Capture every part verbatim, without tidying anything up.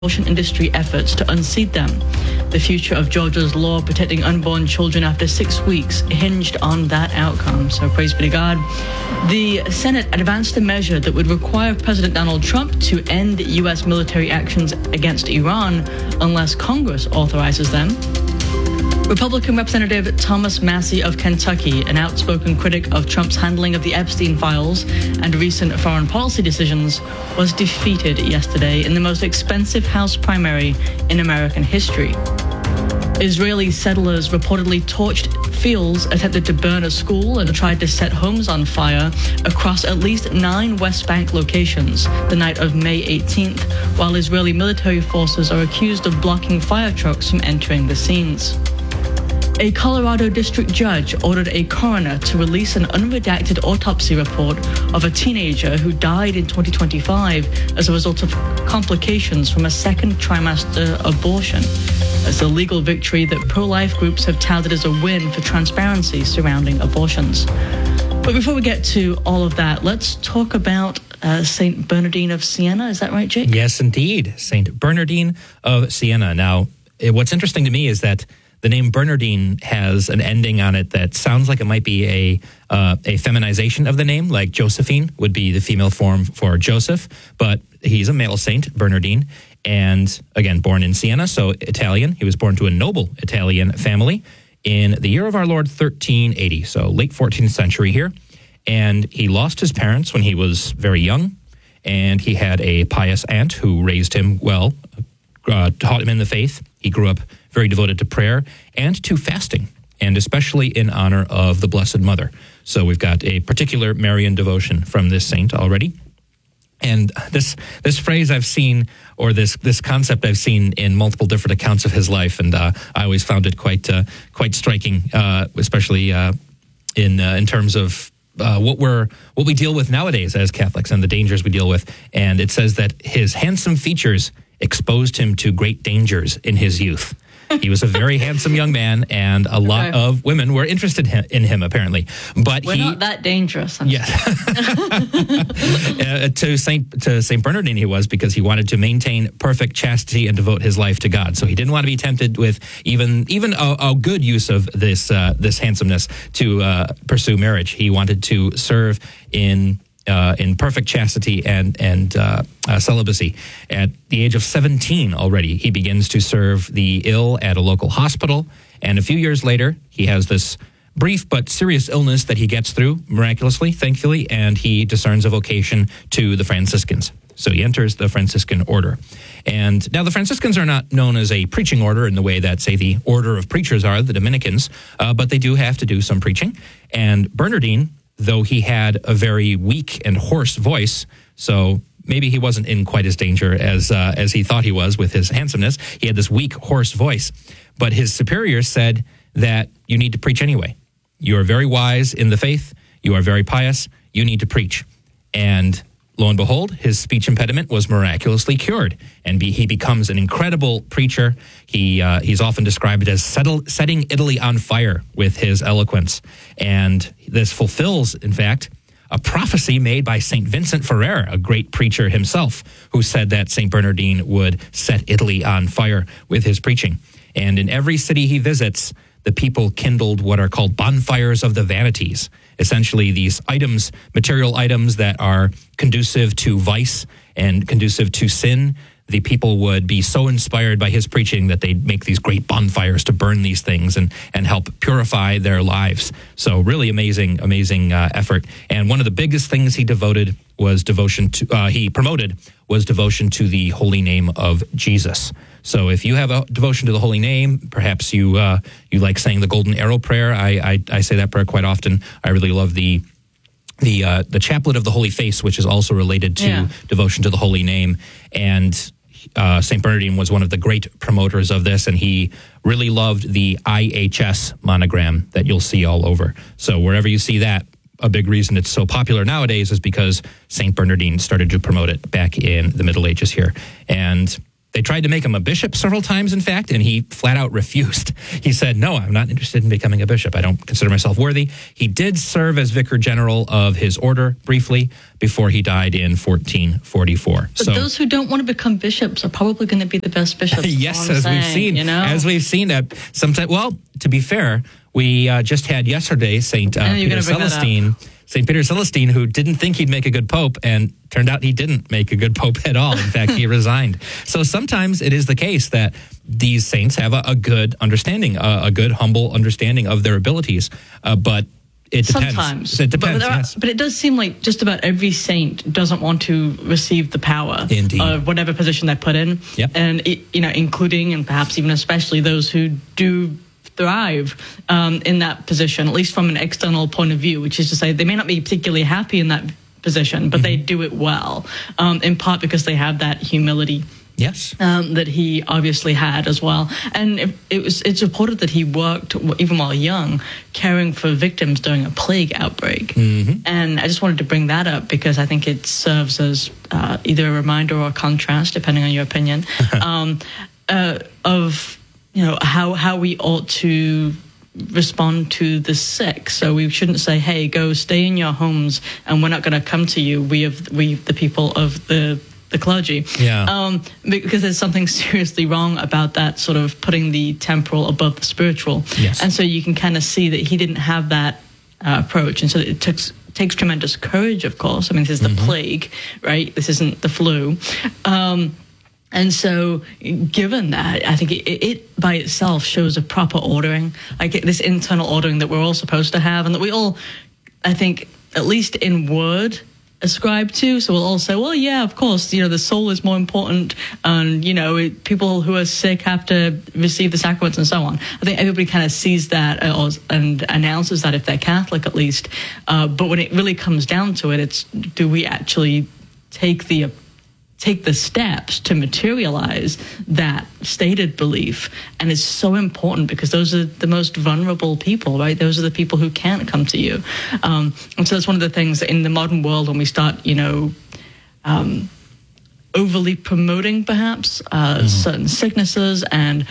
abortion industry efforts to unseat them. The future of Georgia's law protecting unborn children after six weeks hinged on that outcome. So praise be to God. The Senate advanced a measure that would require President Donald Trump to end U S military actions against Iran unless Congress authorizes them. Republican Representative Thomas Massie of Kentucky, an outspoken critic of Trump's handling of the Epstein files and recent foreign policy decisions, was defeated yesterday in the most expensive House primary in American history. Israeli settlers reportedly torched fields, attempted to burn a school, and tried to set homes on fire across at least nine West Bank locations the night of May eighteenth, while Israeli military forces are accused of blocking fire trucks from entering the scenes. A Colorado district judge ordered a coroner to release an unredacted autopsy report of a teenager who died in twenty twenty-five as a result of complications from a second trimester abortion. It's a legal victory that pro-life groups have touted as a win for transparency surrounding abortions. But before we get to all of that, let's talk about uh, Saint Bernardine of Siena. Is that right, Jake? Yes, indeed. Saint Bernardine of Siena. Now, what's interesting to me is that the name Bernardine has an ending on it that sounds like it might be a uh, a feminization of the name, like Josephine would be the female form for Joseph, but he's a male saint, Bernardine, and again, born in Siena, so Italian. He was born to a noble Italian family in the year of our Lord, thirteen eighty, so late fourteenth century here, and he lost his parents when he was very young, and he had a pious aunt who raised him well, uh, taught him in the faith. He grew up very devoted to prayer and to fasting, and especially in honor of the Blessed Mother. So we've got a particular Marian devotion from this saint already. And this this phrase I've seen, or this this concept I've seen in multiple different accounts of his life, and uh, I always found it quite uh, quite striking, uh, especially uh, in uh, in terms of uh, what we're what we deal with nowadays as Catholics and the dangers we deal with. And it says that his handsome features exposed him to great dangers in his youth. He was a very handsome young man, and a lot okay. of women were interested in him, apparently. But we're he, not that dangerous. I'm yeah. uh, to Saint to Saint Bernardine, he was, because he wanted to maintain perfect chastity and devote his life to God. So he didn't want to be tempted with even even a, a good use of this uh, this handsomeness to uh, pursue marriage. He wanted to serve in. Uh, in perfect chastity and and uh, uh, celibacy. At the age of seventeen already, he begins to serve the ill at a local hospital. And a few years later, he has this brief but serious illness that he gets through miraculously, thankfully, and he discerns a vocation to the Franciscans. So he enters the Franciscan order. And now the Franciscans are not known as a preaching order in the way that, say, the order of preachers are, the Dominicans, uh, but they do have to do some preaching. And Bernardine, though he had a very weak and hoarse voice, so maybe he wasn't in quite as danger as uh, as he thought he was with his handsomeness. He had this weak, hoarse voice. But his superiors said that you need to preach anyway. You are very wise in the faith. You are very pious. You need to preach. And lo and behold, his speech impediment was miraculously cured, and be, he becomes an incredible preacher. He uh, he's often described as settle, setting Italy on fire with his eloquence. And this fulfills, in fact, a prophecy made by Saint Vincent Ferrer, a great preacher himself, who said that Saint Bernardine would set Italy on fire with his preaching. And in every city he visits, the people kindled what are called bonfires of the vanities, essentially these items, material items that are conducive to vice and conducive to sin. The people would be so inspired by his preaching that they'd make these great bonfires to burn these things and, and help purify their lives. So really amazing, amazing uh, effort. And one of the biggest things he devoted was devotion to, uh, he promoted was devotion to the holy name of Jesus. So if you have a devotion to the holy name, perhaps you uh, you like saying the Golden Arrow prayer. I, I I say that prayer quite often. I really love the the uh, the Chaplet of the Holy Face, which is also related to yeah. devotion to the holy name. And uh, Saint Bernardine was one of the great promoters of this, and he really loved the I H S monogram that you'll see all over. So wherever you see that, a big reason it's so popular nowadays is because Saint Bernardine started to promote it back in the Middle Ages here. And They tried to make him a bishop several times, in fact, and he flat out refused. He said, no, I'm not interested in becoming a bishop. I don't consider myself worthy. He did serve as vicar general of his order briefly before he died in fourteen forty-four. But so, those who don't want to become bishops are probably going to be the best bishops. Yes, as saying, we've seen. You know? As we've seen. Uh, sometimes, well, to be fair, we uh, just had yesterday Saint uh, Peter Celestine. Saint Peter Celestine, who didn't think he'd make a good pope, and turned out he didn't make a good pope at all. In fact, he resigned. So sometimes it is the case that these saints have a, a good understanding, a, a good, humble understanding of their abilities, uh, but it depends. Sometimes. It depends, but, are, yes. but it does seem like just about every saint doesn't want to receive the power Indeed. of whatever position they're put in. Yep. And, it, you know, including and perhaps even especially those who do thrive um, in that position, at least from an external point of view, which is to say they may not be particularly happy in that position, but mm-hmm. they do it well, um, in part because they have that humility. Yes, um, that he obviously had as well, and it, it was it's reported that he worked even while young, caring for victims during a plague outbreak. Mm-hmm. And I just wanted to bring that up because I think it serves as uh, either a reminder or a contrast, depending on your opinion, um, uh, of you know how how we ought to respond to the sick. So we shouldn't say, hey, go stay in your homes and we're not going to come to you, we have we the people of the the clergy. Yeah. Um, because there's something seriously wrong about that sort of putting the temporal above the spiritual. Yes. And so you can kind of see that he didn't have that uh, approach. And so it takes takes tremendous courage, of course. I mean, this is the mm-hmm. plague, right? This isn't the flu. Um, And so, given that, I think it, it by itself shows a proper ordering, like this internal ordering that we're all supposed to have, and that we all, I think, at least in word, ascribe to. So we'll all say, well, yeah, of course, you know, the soul is more important, and, you know, it, people who are sick have to receive the sacraments and so on. I think everybody kind of sees that or, and announces that if they're Catholic, at least. Uh, but when it really comes down to it, it's do we actually take the take the steps to materialize that stated belief? And it's so important because those are the most vulnerable people, right? Those are the people who can't come to you. Um, and so that's one of the things in the modern world when we start, you know, um, overly promoting perhaps uh, mm-hmm. certain sicknesses and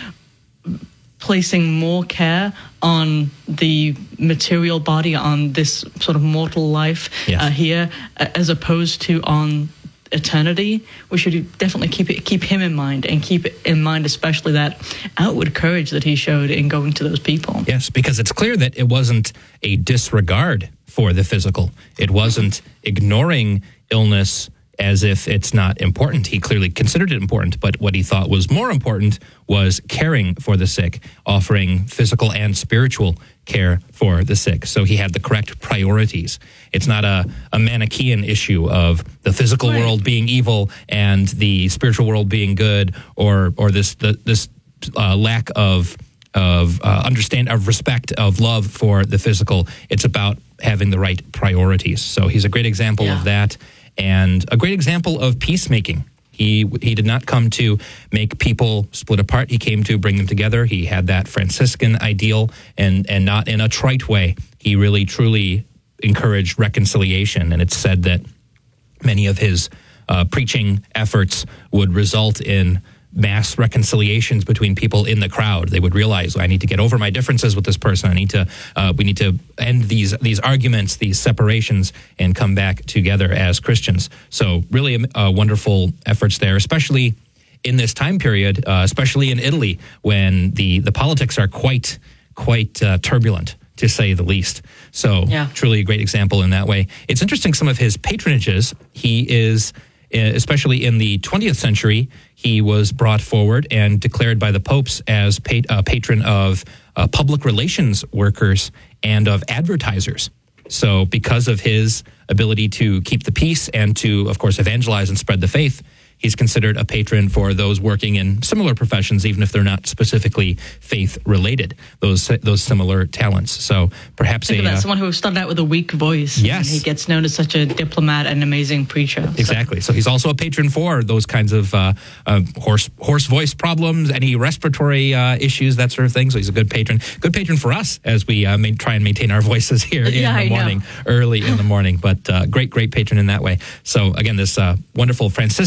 placing more care on the material body, on this sort of mortal life yes. uh, here, as opposed to on eternity. We should definitely keep it, keep him in mind, and keep in mind especially that outward courage that he showed in going to those people. Yes, because it's clear that it wasn't a disregard for the physical. It wasn't ignoring illness as if it's not important. He clearly considered it important, but what he thought was more important was caring for the sick, offering physical and spiritual care for the sick. So he had the correct priorities. It's not a, a Manichaean issue of the physical right. world being evil and the spiritual world being good, or or this the, this uh, lack of of uh, understand of respect, of love for the physical. It's about having the right priorities. So he's a great example yeah. of that, and a great example of peacemaking. He he did not come to make people split apart. He came to bring them together. He had that Franciscan ideal, and, and not in a trite way. He really, truly encouraged reconciliation. And it's said that many of his uh, preaching efforts would result in mass reconciliations between people in the crowd. They would realize, I need to get over my differences with this person. I need to, uh, we need to end these these arguments, these separations, and come back together as Christians. So really uh, wonderful efforts there, especially in this time period, uh, especially in Italy, when the, the politics are quite, quite uh, turbulent, to say the least. So yeah. truly a great example in that way. It's interesting, some of his patronages, he is, especially in the twentieth century, he was brought forward and declared by the popes as pat- uh, patron of uh, public relations workers and of advertisers. So because of his ability to keep the peace and to, of course, evangelize and spread the faith, he's considered a patron for those working in similar professions, even if they're not specifically faith-related, those those similar talents. So perhaps Think a... of that, uh, someone who started out with a weak voice. Yes. And he gets known as such a diplomat and amazing preacher. Exactly. So, so he's also a patron for those kinds of uh, uh, hoarse, hoarse voice problems, any respiratory uh, issues, that sort of thing. So he's a good patron. Good patron for us as we uh, may, try and maintain our voices here in yeah, the morning, know. early in the morning. But uh, great, great patron in that way. So again, this uh, wonderful Franciscan saint,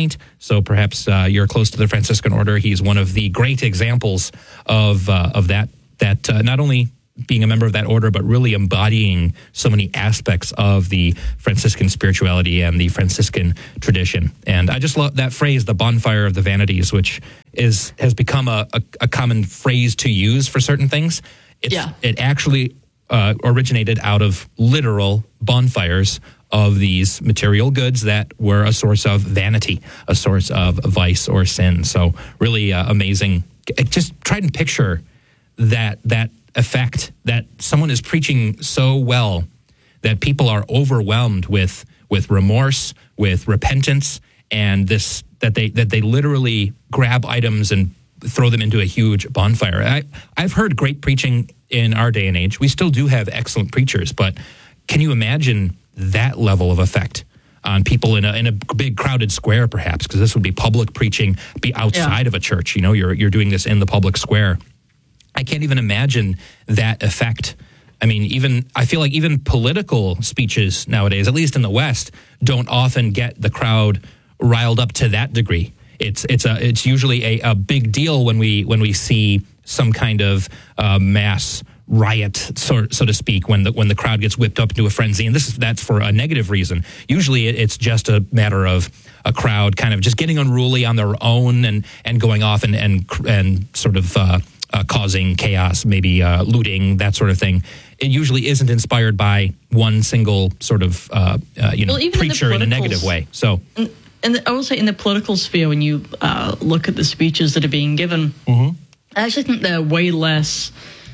saint. So perhaps uh, you're close to the Franciscan order. He's one of the great examples of uh, of that. That uh, not only being a member of that order, but really embodying so many aspects of the Franciscan spirituality and the Franciscan tradition. And I just love that phrase, the bonfire of the vanities, which is has become a, a, a common phrase to use for certain things. It's, yeah. It actually uh, originated out of literal bonfires of these material goods that were a source of vanity, a source of vice or sin. So really uh, amazing. Just try and picture that that effect, that someone is preaching so well that people are overwhelmed with with remorse, with repentance, and this that they that they literally grab items and throw them into a huge bonfire. I, I've heard great preaching in our day and age. We still do have excellent preachers, but can you imagine that level of effect on people in a in a big crowded square, perhaps? Because this would be public preaching, be outside yeah. of a church. You know, you're you're doing this in the public square. I can't even imagine that effect. I mean, even I feel like even political speeches nowadays, at least in the West, don't often get the crowd riled up to that degree. It's it's a it's usually a, a big deal when we when we see some kind of uh, mass riot, so, so to speak, when the when the crowd gets whipped up into a frenzy, and this is that's for a negative reason. Usually, it, it's just a matter of a crowd kind of just getting unruly on their own and and going off and and and sort of. Uh, Uh, causing chaos, maybe uh, looting, that sort of thing. It usually isn't inspired by one single sort of, uh, uh, you know, well, preacher in, in a negative way. So, and, and I will say, in the political sphere, when you uh, look at the speeches that are being given, mm-hmm. I actually think they're way less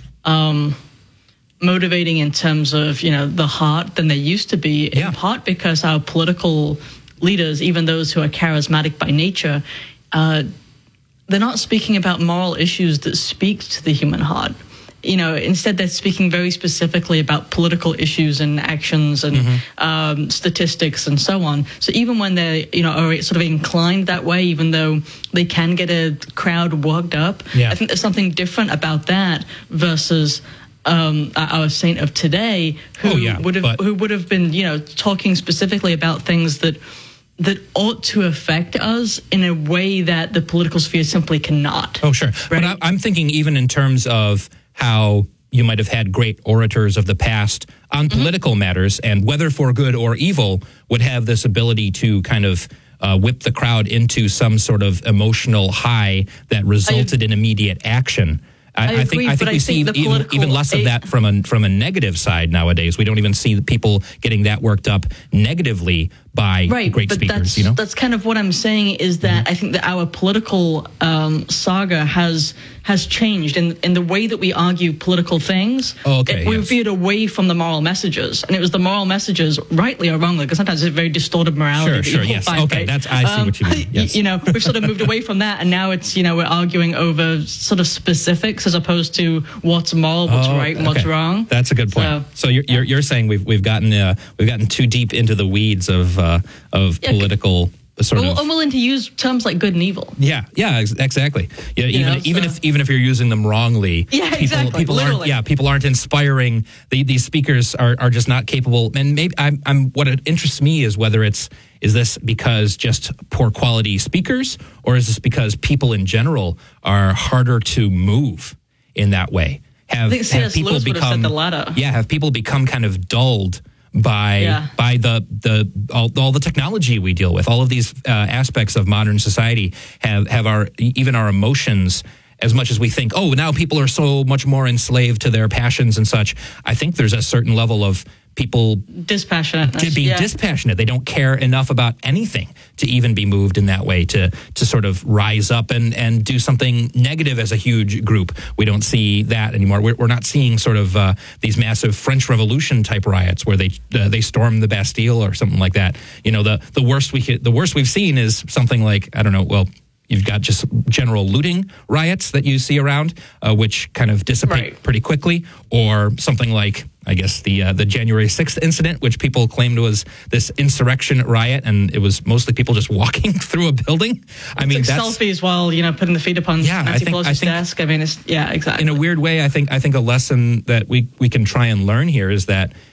um, motivating in terms of, you know, the heart than they used to be. In yeah. part because our political leaders, even those who are charismatic by nature, uh, they're not speaking about moral issues that speak to the human heart. You know, instead they're speaking very specifically about political issues and actions and mm-hmm. um, statistics and so on. So even when they, you know, are sort of inclined that way, even though they can get a crowd worked up, yeah. I think there's something different about that versus um, our saint of today, who oh, yeah, would have but- who would have been, you know, talking specifically about things that. that ought to affect us in a way that the political sphere simply cannot. Oh, sure. Right? But I, I'm thinking even in terms of how you might have had great orators of the past on mm-hmm. political matters, and whether for good or evil, would have this ability to kind of uh, whip the crowd into some sort of emotional high that resulted I, in immediate action. I, I, I think agree, I think we I see think even, even less of that from a from a negative side nowadays. We don't even see people getting that worked up negatively by right, great but speakers. That's, you know, that's kind of what I'm saying is that mm-hmm. I think that our political um, saga has has changed in in the way that we argue political things. Oh, okay, it, we yes. veered away from the moral messages, and it was the moral messages, rightly or wrongly, because sometimes it's very distorted morality. Sure, sure, yes, find, okay, right? that's I see um, what you mean. Yes. You know, we've sort of moved away from that, and now it's you know we're arguing over sort of specifics as opposed to what's moral, what's oh, right, and what's okay. wrong. That's a good point. So, so you're, you're you're saying we've we've gotten uh, we've gotten too deep into the weeds of uh, of yeah, political sort we're, of. I'm willing to use terms like good and evil. Yeah, yeah, ex- exactly. Yeah, you even know, even so. if even if you're using them wrongly, yeah, people, exactly. People Literally. aren't. Yeah, people aren't inspiring. The, these speakers are, are just not capable. And maybe I'm, I'm. What it interests me is whether it's is this because just poor quality speakers, or is this because people in general are harder to move in that way? Have, I think C S have people Lewis would have become said the latter. Yeah, have people become kind of dulled by yeah. by the the all, all the technology we deal with, all of these uh, aspects of modern society have have our even our emotions. As much as we think, oh, now people are so much more enslaved to their passions and such, I think there's a certain level of people dispassionate, being yeah. dispassionate. They don't care enough about anything to even be moved in that way, to to sort of rise up and, and do something negative as a huge group. We don't see that anymore. We're, we're not seeing sort of uh, these massive French Revolution type riots where they uh, they storm the Bastille or something like that. You know, the the worst we could, the worst we've seen is something like, I don't know, well, you've got just general looting riots that you see around, uh, which kind of dissipate right. pretty quickly, or something like, I guess, the uh, the January sixth incident, which people claimed was this insurrection riot, and it was mostly people just walking through a building. I mean, like that's selfies while you know putting the feet upon yeah, Nancy I think, Pelosi's I think, desk. I mean, it's yeah, exactly. In a weird way, I think I think a lesson that we we can try and learn here is that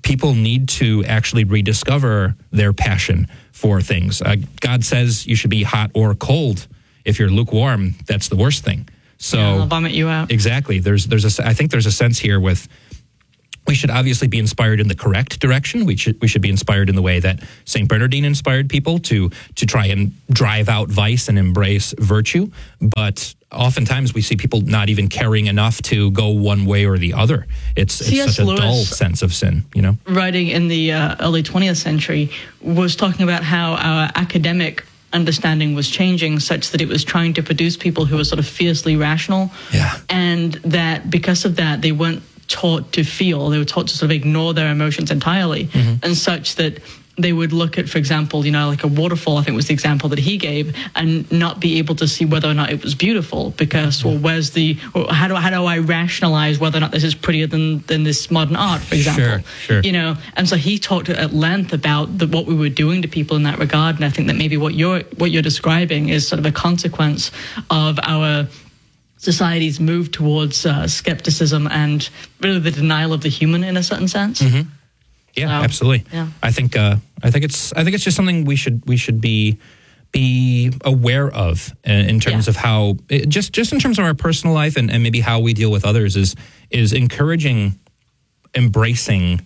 people need to actually rediscover their passion for things. Uh, God says you should be hot or cold. If you're lukewarm, that's the worst thing. So yeah, I'll vomit you out. Exactly. There's there's a I think there's a sense here with we should obviously be inspired in the correct direction. We should we should be inspired in the way that Saint Bernardine inspired people to to try and drive out vice and embrace virtue. But oftentimes we see people not even caring enough to go one way or the other. It's, it's such a Lewis, dull sense of sin, you know? Writing in the uh, early twentieth century, was talking about how our academic understanding was changing such that it was trying to produce people who were sort of fiercely rational. Yeah. And that because of that, they weren't taught to feel. They were taught to sort of ignore their emotions entirely, mm-hmm. and such that they would look at, for example, you know, like a waterfall, I think was the example that he gave, and not be able to see whether or not it was beautiful because, well, where's the, or how do how do I rationalize whether or not this is prettier than, than this modern art, for example? Sure, sure. You know, and so he talked at length about the, what we were doing to people in that regard, and I think that maybe what you're what you're describing is sort of a consequence of our society's move towards uh, skepticism and really the denial of the human in a certain sense. Mm-hmm. Yeah, so, absolutely. Yeah. I think uh, I think it's I think it's just something we should we should be be aware of in terms yeah. of how it, just just in terms of our personal life and, and maybe how we deal with others is is encouraging, embracing,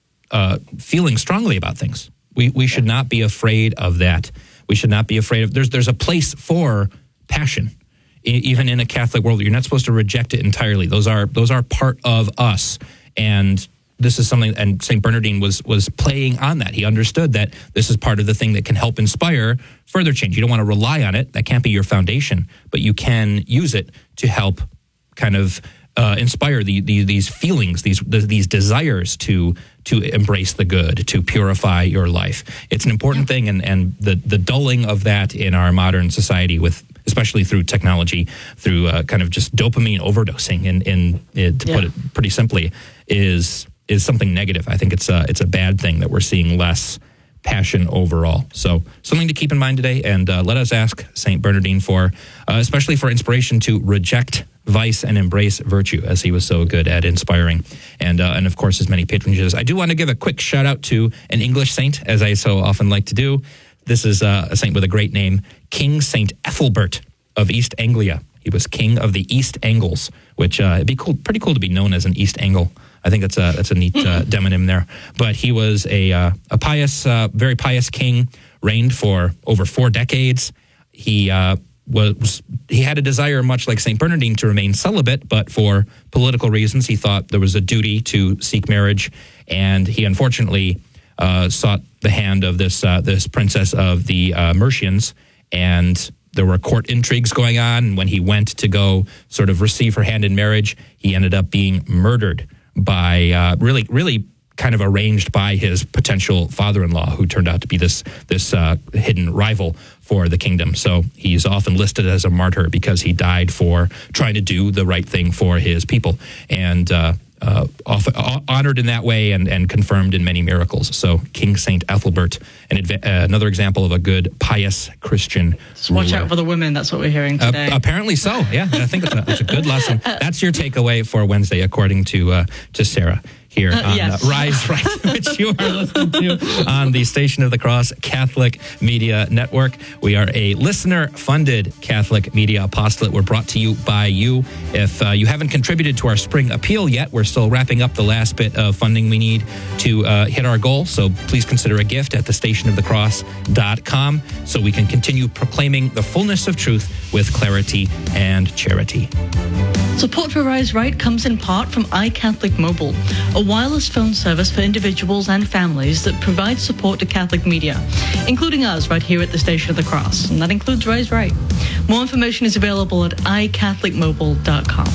uh, feeling strongly about things. We we should yeah. not be afraid of that. We should not be afraid of there's there's a place for passion. Even in a Catholic world, you're not supposed to reject it entirely. Those are those are part of us, and this is something. And Saint Bernardine was was playing on that. He understood that this is part of the thing that can help inspire further change. You don't want to rely on it; that can't be your foundation, but you can use it to help kind of uh, inspire the, the these feelings, these these desires to to embrace the good, to purify your life. It's an important thing, and and the the dulling of that in our modern society with. Especially through technology, through uh, kind of just dopamine overdosing, in, in, in to yeah. put it pretty simply, is is something negative. I think it's a, it's a bad thing that we're seeing less passion overall. So something to keep in mind today, and uh, let us ask Saint Bernardine for, uh, especially for inspiration to reject vice and embrace virtue, as he was so good at inspiring, and uh, and of course his many patronages. I do want to give a quick shout out to an English saint, as I so often like to do. This is uh, a saint with a great name, King Saint Ethelbert of East Anglia. He was king of the East Angles, which uh, it'd be cool, pretty cool to be known as an East Angle. I think that's a that's a neat uh, demonym there. But he was a uh, a pious, uh, very pious king, reigned for over four decades. He uh, was he had a desire, much like Saint Bernardine, to remain celibate, but for political reasons, he thought there was a duty to seek marriage, and he unfortunately uh, sought the hand of this uh, this princess of the uh, Mercians, and there were court intrigues going on. And when he went to go sort of receive her hand in marriage, he ended up being murdered by uh, really, really kind of arranged by his potential father-in-law, who turned out to be this this uh, hidden rival for the kingdom. So he's often listed as a martyr because he died for trying to do the right thing for his people, and uh, uh, often, uh, honored in that way and, and confirmed in many miracles. So King Saint Ethelbert, an adva- uh, another example of a good, pious Christian Just watch ruler. out for the women. That's what we're hearing today. Uh, apparently so. Yeah, I think it's a, it's a good lesson. That's your takeaway for Wednesday, according to uh, to Sarah here uh, on yes. uh, Rise Right, which you are listening to on the Station of the Cross Catholic Media Network. We are a listener-funded Catholic media apostolate. We're brought to you by you. If uh, you haven't contributed to our spring appeal yet, we're still wrapping up the last bit of funding we need to uh, hit our goal. So please consider a gift at the station of the cross dot com so we can continue proclaiming the fullness of truth with clarity and charity. Support for Rise Right comes in part from iCatholic Mobile, a wireless phone service for individuals and families that provides support to Catholic media, including us right here at the Station of the Cross, and that includes Rise Right. More information is available at i catholic mobile dot com.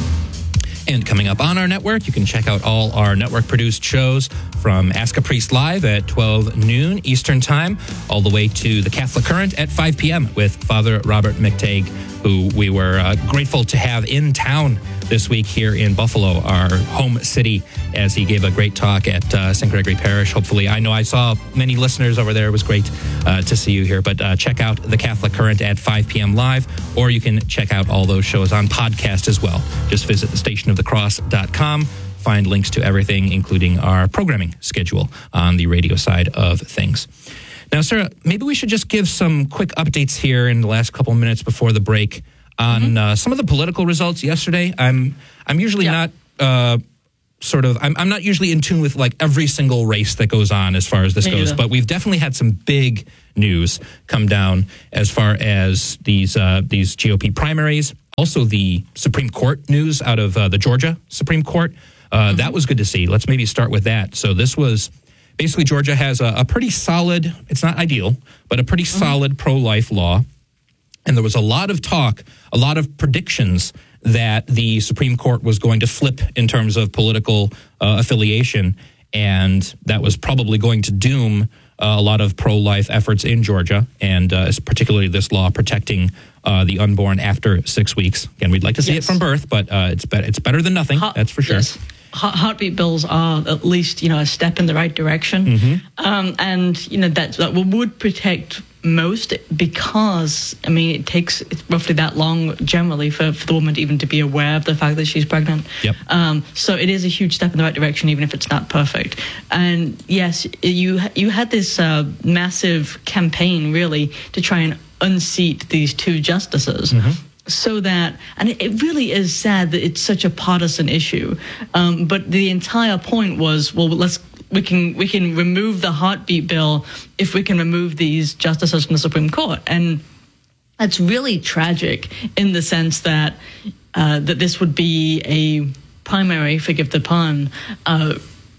And coming up on our network, you can check out all our network-produced shows from Ask a Priest Live at twelve noon Eastern Time, all the way to The Catholic Current at five p.m. with Father Robert McTague, who we were uh, grateful to have in town this week here in Buffalo, our home city, as he gave a great talk at uh, Saint Gregory Parish. Hopefully, I know I saw many listeners over there. It was great uh, to see you here. But uh, check out The Catholic Current at five p.m. live, or you can check out all those shows on podcast as well. Just visit the station of the cross dot com find links to everything, including our programming schedule on the radio side of things. Now, Sarah, maybe we should just give some quick updates here in the last couple of minutes before the break on mm-hmm. uh, some of the political results yesterday. I'm I'm usually yeah. not uh, sort of I'm I'm not usually in tune with like every single race that goes on as far as this Me goes, either. But we've definitely had some big news come down as far as these uh, these G O P primaries. Also, the Supreme Court news out of uh, the Georgia Supreme Court. Uh, mm-hmm. That was good to see. Let's maybe start with that. So this was basically Georgia has a, a pretty solid, it's not ideal, but a pretty mm-hmm. solid pro-life law. And there was a lot of talk, a lot of predictions that the Supreme Court was going to flip in terms of political uh, affiliation. And that was probably going to doom uh, a lot of pro-life efforts in Georgia, and uh, particularly this law protecting uh, the unborn after six weeks. Again, we'd like to see yes. it from birth, but uh, it's, be- it's better than nothing, Heart- that's for sure. Yes. Heartbeat bills are at least, you know, a step in the right direction. Mm-hmm. Um, and, you know, that, that would protect most because, I mean, it takes roughly that long generally for, for the woman to even to be aware of the fact that she's pregnant. Yep. Um, so it is a huge step in the right direction, even if it's not perfect. And yes, you, you had this uh, massive campaign, really, to try and unseat these two justices. Mm-hmm. So that, and it really is sad that it's such a partisan issue. Um, but the entire point was, well, let's we can we can remove the heartbeat bill if we can remove these justices from the Supreme Court, and that's really tragic in the sense that uh, that this would be a primary, forgive the pun, uh,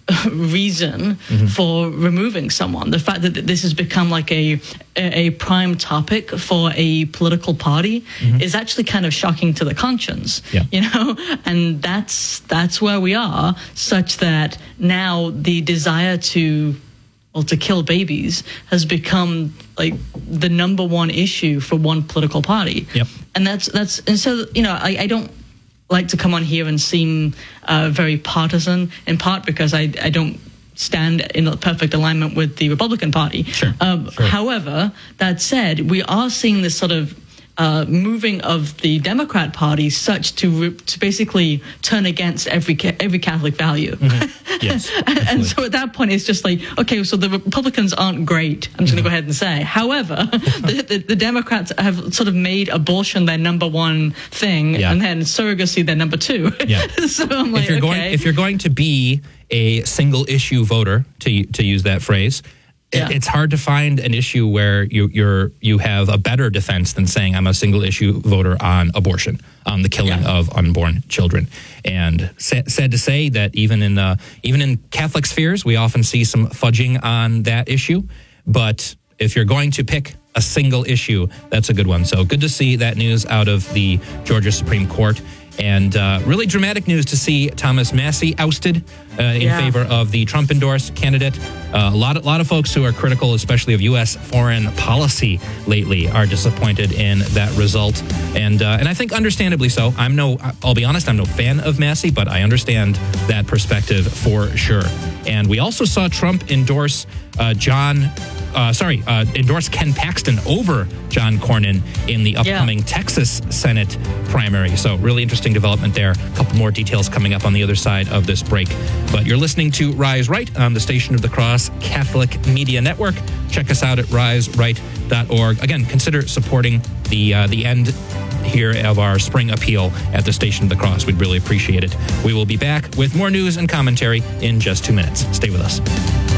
reason mm-hmm. for removing someone. The fact that this has become like a a prime topic for a political party mm-hmm. is actually kind of shocking to the conscience, yeah. you know, and that's that's where we are, such that now the desire to well to kill babies has become like the number one issue for one political party. Yep. And that's that's and so you know I, I don't like to come on here and seem uh, very partisan, in part because I, I don't stand in perfect alignment with the Republican Party. Sure, um, sure. However, that said, we are seeing this sort of uh, moving of the Democrat Party such to re- to basically turn against every ca- every Catholic value. Mm-hmm. Yes, and, and so at that point, it's just like, okay, so the Republicans aren't great. I'm just mm-hmm. going to go ahead and say. However, the, the, the Democrats have sort of made abortion their number one thing, yeah. and then surrogacy their number two. Yeah. So I'm like, if you're okay. going, if you're going to be a single issue voter, to to use that phrase, yeah. it, it's hard to find an issue where you you're you have a better defense than saying I'm a single issue voter on abortion, on the killing yeah. of unborn children. And sad, sad to say that even in uh, even in Catholic spheres, we often see some fudging on that issue. But if you're going to pick a single issue, that's a good one. So good to see that news out of the Georgia Supreme Court. And uh, really dramatic news to see Thomas Massie ousted uh, in yeah. favor of the Trump-endorsed candidate. Uh, a lot, a lot of folks who are critical, especially of U S foreign policy lately, are disappointed in that result, and uh, and I think understandably so. I'm no, I'll be honest, I'm no fan of Massie, but I understand that perspective for sure. And we also saw Trump endorse uh, John. Uh, sorry, uh, endorse Ken Paxton over John Cornyn in the upcoming yeah. Texas Senate primary. So really interesting development there. A couple more details coming up on the other side of this break. But you're listening to Rise Right on the Station of the Cross Catholic Media Network. Check us out at rise right dot org. Again, consider supporting the uh, the end here of our spring appeal at the Station of the Cross. We'd really appreciate it. We will be back with more news and commentary in just two minutes. Stay with us.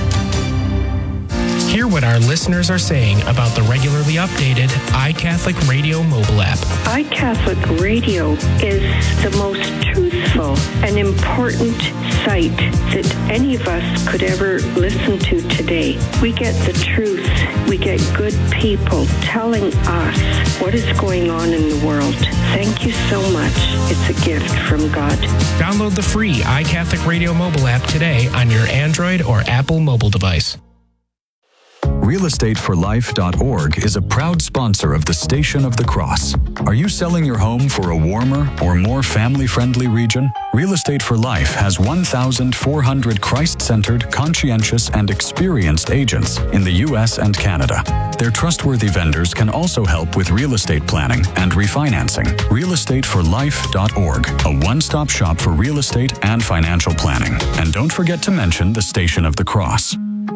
Hear what our listeners are saying about the regularly updated iCatholic Radio mobile app. iCatholic Radio is the most truthful and important site that any of us could ever listen to today. We get the truth. We get good people telling us what is going on in the world. Thank you so much. It's a gift from God. Download the free iCatholic Radio mobile app today on your Android or Apple mobile device. real estate for life dot org is a proud sponsor of the Station of the Cross. Are you selling your home for a warmer or more family-friendly region? Real Estate for Life has one thousand four hundred Christ-centered, conscientious, and experienced agents in the U S and Canada. Their trustworthy vendors can also help with real estate planning and refinancing. real estate for life dot org, a one-stop shop for real estate and financial planning. And don't forget to mention the Station of the Cross.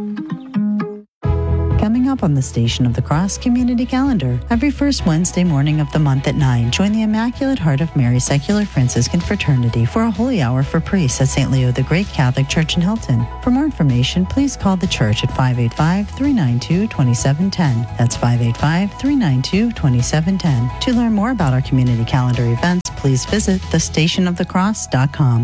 Coming up on the Station of the Cross Community Calendar. Every first Wednesday morning of the month at nine, join the Immaculate Heart of Mary Secular Franciscan Fraternity for a holy hour for priests at Saint Leo the Great Catholic Church in Hilton. For more information, please call the church at five eight five, three nine two, two seven one zero. That's five eight five, three nine two, two seven one zero. To learn more about our community calendar events, please visit the station of the cross dot com.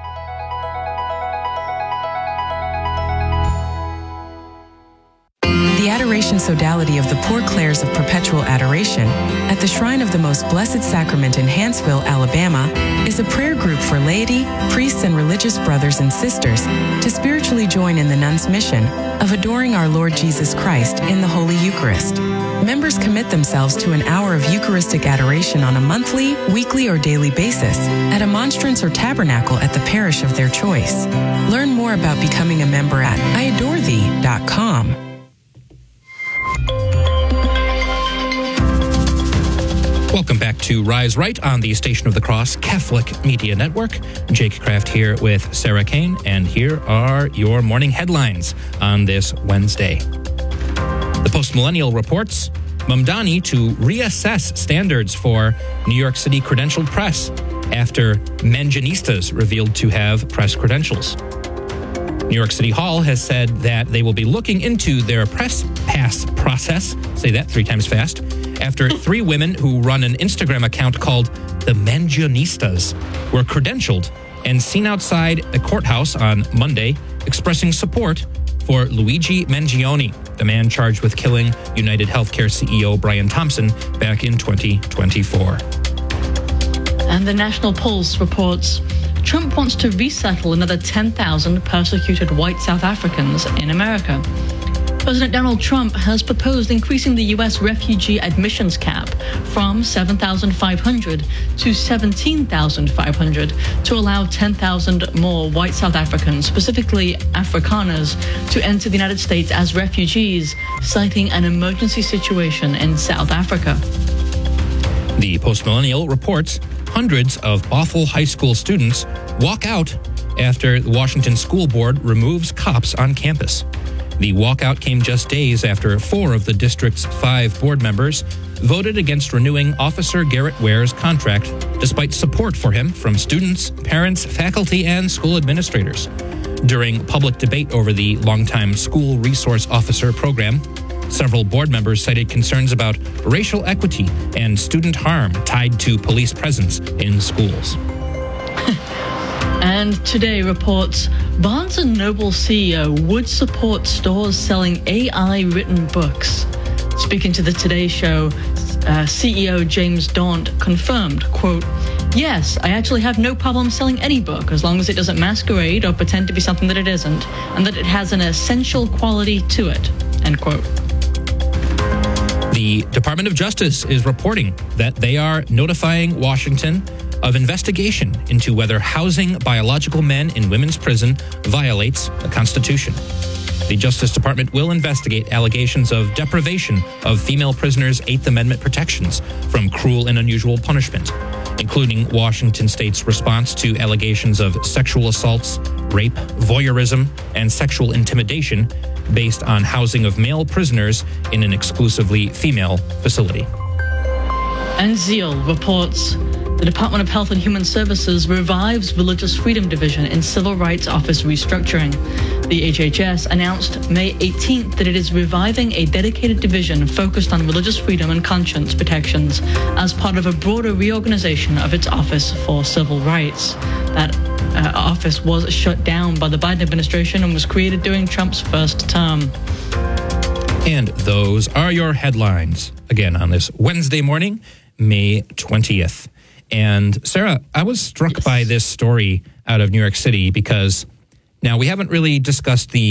The Adoration Sodality of the Poor Clares of Perpetual Adoration at the Shrine of the Most Blessed Sacrament in Hanceville, Alabama, is a prayer group for laity, priests, and religious brothers and sisters to spiritually join in the nuns' mission of adoring our Lord Jesus Christ in the Holy Eucharist. Members commit themselves to an hour of Eucharistic adoration on a monthly, weekly, or daily basis at a monstrance or tabernacle at the parish of their choice. Learn more about becoming a member at I adore thee dot com. Welcome back to Rise Right on the Station of the Cross Catholic Media Network. Jake Kraft here with Sarah Kane, and here are your morning headlines on this Wednesday. The Post-Millennial reports Mamdani to reassess standards for New York City credentialed press after Mangianistas revealed to have press credentials. New York City Hall has said that they will be looking into their press pass process, say that three times fast, after three women who run an Instagram account called the Mangianistas were credentialed and seen outside the courthouse on Monday expressing support for Luigi Mangione, the man charged with killing United Healthcare C E O Brian Thompson back in twenty twenty-four. And the National Pulse reports Trump wants to resettle another ten thousand persecuted white South Africans in America. President Donald Trump has proposed increasing the U S refugee admissions cap from seven thousand five hundred to seventeen thousand five hundred to allow ten thousand more white South Africans, specifically Afrikaners, to enter the United States as refugees, citing an emergency situation in South Africa. The Post-Millennial reports hundreds of Bothell High School students walk out after the Washington School Board removes cops on campus. The walkout came just days after four of the district's five board members voted against renewing Officer Garrett Ware's contract, despite support for him from students, parents, faculty, and school administrators. During public debate over the longtime school resource officer program, several board members cited concerns about racial equity and student harm tied to police presence in schools. And Today reports Barnes and Noble C E O would support stores selling A I-written books. Speaking to the Today Show, uh, C E O James Daunt confirmed, quote, "Yes, I actually have no problem selling any book as long as it doesn't masquerade or pretend to be something that it isn't, and that it has an essential quality to it," end quote. The Department of Justice is reporting that they are notifying Washington of investigation into whether housing biological men in women's prison violates the Constitution. The Justice Department will investigate allegations of deprivation of female prisoners' Eighth Amendment protections from cruel and unusual punishment, including Washington State's response to allegations of sexual assaults, rape, voyeurism, and sexual intimidation based on housing of male prisoners in an exclusively female facility. And Zeal reports the Department of Health and Human Services revives Religious Freedom Division in Civil Rights Office restructuring. The H H S announced May eighteenth that it is reviving a dedicated division focused on religious freedom and conscience protections as part of a broader reorganization of its Office for Civil Rights. That uh, office was shut down by the Biden administration and was created during Trump's first term. And those are your headlines, again, on this Wednesday morning, May twentieth. And Sarah, I was struck yes. by this story out of New York City because now we haven't really discussed the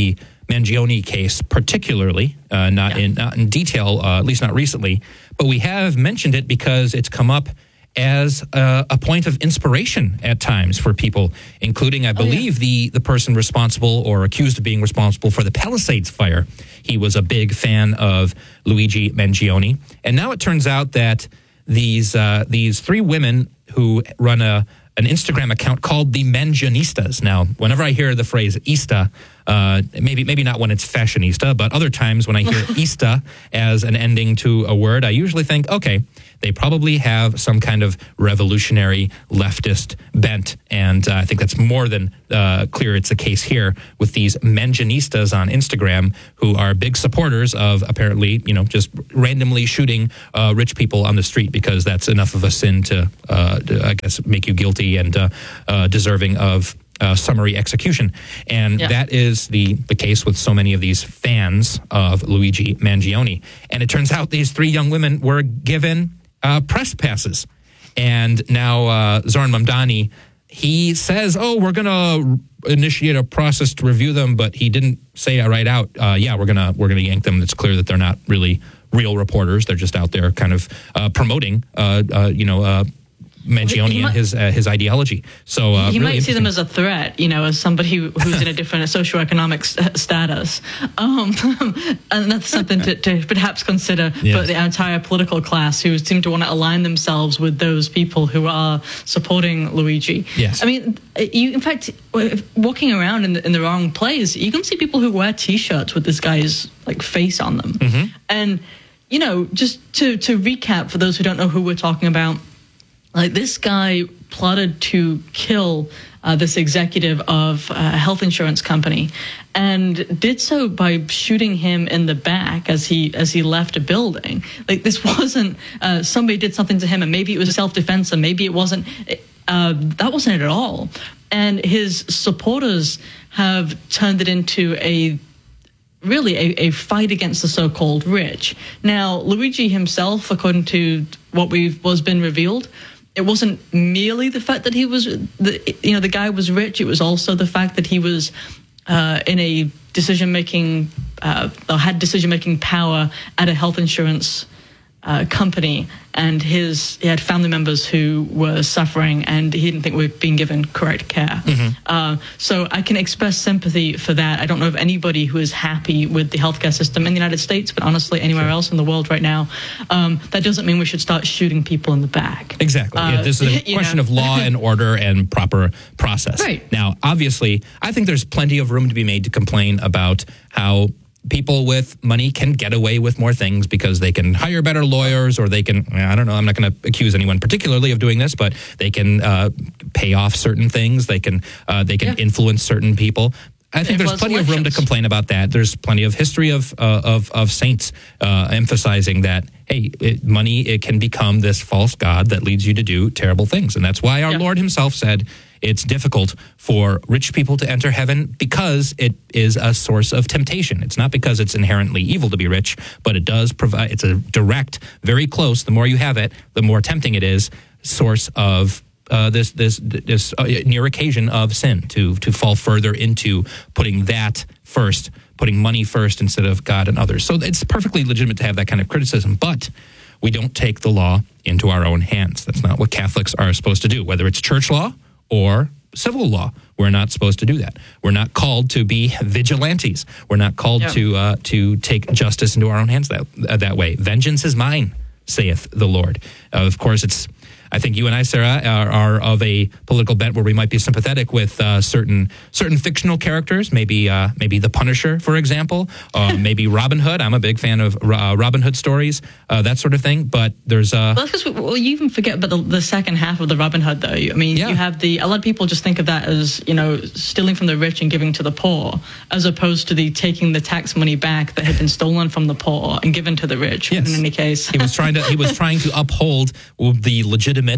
Mangione case particularly, uh, not Yeah. in not in detail, uh, at least not recently, but we have mentioned it because it's come up as a, a point of inspiration at times for people, including, I believe, oh, yeah. the, the person responsible or accused of being responsible for the Palisades fire. He was a big fan of Luigi Mangione. And now it turns out that these uh, these three women who run a an Instagram account called the Mangionistas. Now, whenever I hear the phrase Ista, uh, maybe maybe not when it's fashionista, but other times when I hear Ista as an ending to a word, I usually think, okay, they probably have some kind of revolutionary leftist bent. And uh, I think that's more than uh, clear it's the case here with these Mangionistas on Instagram who are big supporters of apparently, you know, just randomly shooting uh, rich people on the street because that's enough of a sin to, uh, to I guess, make you guilty and uh, uh, deserving of Uh, summary execution. And yeah. that is the, the case with so many of these fans of Luigi Mangione. And it turns out these three young women were given uh, press passes. And now uh, Zoran Mamdani, he says, oh, we're going to initiate a process to review them, but he didn't say right out, uh, yeah, we're going to we're gonna yank them. It's clear that they're not really real reporters. They're just out there kind of uh, promoting, uh, uh, you know, uh, Mangione He and might- his uh, his ideology. So uh, you really might see them interesting. as a threat, you know, as somebody who, who's in a different socioeconomic st- status. Um, and that's something to, to perhaps consider Yes. for the entire political class who seem to want to align themselves with those people who are supporting Luigi. Yes. I mean, you, in fact, walking around in the, in the wrong place, you can see people who wear T-shirts with this guy's like face on them. Mm-hmm. And, you know, just to, to recap for those who don't know who we're talking about, like this guy plotted to kill uh, this executive of a health insurance company, and did so by shooting him in the back as he as he left a building. Like this wasn't uh, somebody did something to him, and maybe it was self-defense, and maybe it wasn't. Uh, that wasn't it at all. And his supporters have turned it into a. Really a, a fight against the so-called rich. Now, Luigi himself, according to what we've was been revealed, it wasn't merely the fact that he was, the, you know, the guy was rich. It was also the fact that he was uh, in a decision-making, uh, or had decision-making power at a health insurance uh, company, and his he had family members who were suffering, and he didn't think we were being given correct care. Mm-hmm. Uh, so I can express sympathy for that. I don't know of anybody who is happy with the healthcare system in the United States, but honestly, anywhere Sure. else in the world right now. Um, that doesn't mean we should start shooting people in the back. Exactly. Uh, Yeah, this is a you question know. of law and order and proper process. Right. Now, obviously, I think there's plenty of room to be made to complain about how people with money can get away with more things because they can hire better lawyers, or they can, I don't know, I'm not going to accuse anyone particularly of doing this, but they can uh, pay off certain things. They can uh, they can Yeah. influence certain people. I think there's Influence plenty of room to elections. complain about that. There's plenty of history of uh, of, of saints uh, emphasizing that, hey, it, money, it can become this false god that leads you to do terrible things. And that's why our Yeah. Lord himself said it's difficult for rich people to enter heaven because it is a source of temptation. It's not because it's inherently evil to be rich, but it does provide, it's a direct, very close, the more you have it, the more tempting it is, source of Uh, this this this uh, near occasion of sin, to to fall further into putting that first, putting money first instead of God and others. So it's perfectly legitimate to have that kind of criticism, but we don't take the law into our own hands. That's not what Catholics are supposed to do, whether it's church law or civil law. We're not supposed to do that. We're not called to be vigilantes. We're not called Yeah. to uh, to take justice into our own hands that uh, that way. Vengeance is mine, saith the Lord. Uh, of course, it's. I think you and I, Sarah, are, are of a political bent where we might be sympathetic with uh, certain certain fictional characters, maybe uh, maybe the Punisher, for example, uh, maybe Robin Hood. I'm a big fan of uh, Robin Hood stories, uh, that sort of thing. But there's uh, Well, that's because well, you even forget about the, the second half of the Robin Hood, though. I mean, Yeah. you have the a lot of people just think of that as, you know, stealing from the rich and giving to the poor, as opposed to the taking the tax money back that had been stolen from the poor and given to the rich. Yes. In any case, he was trying to he was trying to uphold the legitimate